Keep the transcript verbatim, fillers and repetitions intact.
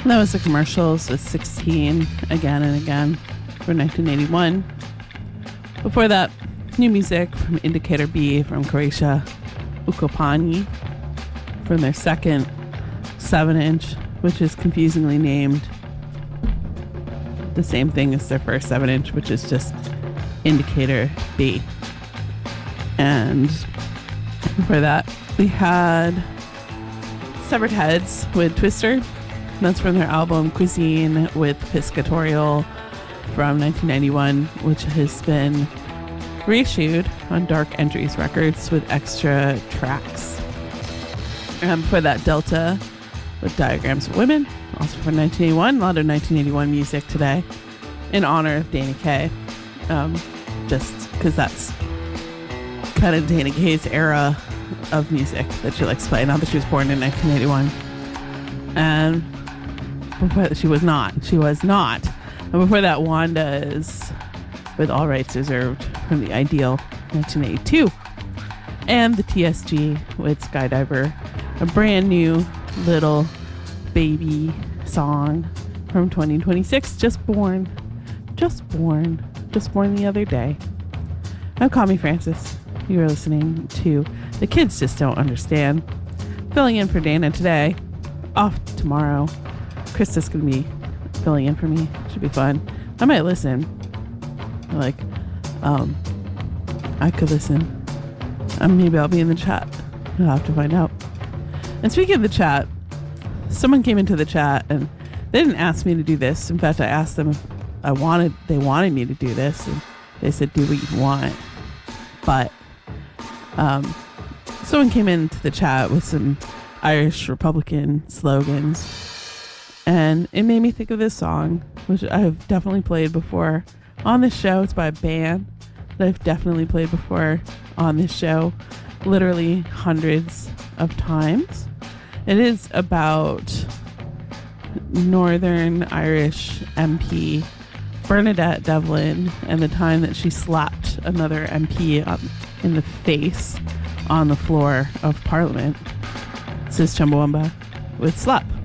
That was the commercials with sixteen Again and Again for nineteen eighty-one. Before that, new music from Indicator B from Croatia, Ukopani, from their second seven inch, which is confusingly named the same thing as their first seven inch, which is just Indicator B. And before that, we had Severed Heads with Twister. That's from their album Cuisine with Piscatorial from nineteen ninety-one, which has been reissued on Dark Entries Records with extra tracks. And before that, Delta with Diagrams of Women, also from nineteen eighty-one. A lot of nineteen eighty-one music today in honor of Dana Kaye. Um, just because that's kind of Dana Kaye's era of music that she likes to play. Not that she was born in nineteen eighty-one. And before that, she was not. She was not. And before that, Wanda's with All Rights Reserved from the Ideal nineteen eighty-two. And the T S G with Skydiver, a brand new little baby song from twenty twenty-six. Just born. Just born. Just born the other day. I'm Connie Francis. You are listening to The Kids Just Don't Understand. Filling in for Dana today. Off tomorrow. Krista's going to be filling in for me. Should be fun. I might listen. Like, um, I could listen. Um, maybe I'll be in the chat. You'll have to find out. And speaking of the chat, someone came into the chat and they didn't ask me to do this. In fact, I asked them if I wanted, they wanted me to do this. And they said, do what you want. But, um, someone came into the chat with some Irish Republican slogans. And it made me think of this song, which I've definitely played before on this show. It's by a band that I've definitely played before on this show, literally hundreds of times. It is about Northern Irish M P Bernadette Devlin and the time that she slapped another M P up in the face on the floor of Parliament. This is Chumbawamba with Slap.